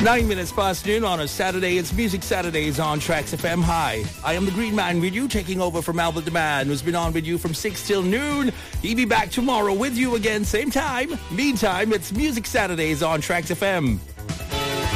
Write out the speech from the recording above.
9 minutes past noon on a Saturday. It's Music Saturdays on Tracks FM. Hi, I am the Green Man with you, taking over from Albert the Man, who's been on with you from 6 till noon. He'll be back tomorrow with you again, same time. Meantime, it's Music Saturdays on Tracks FM.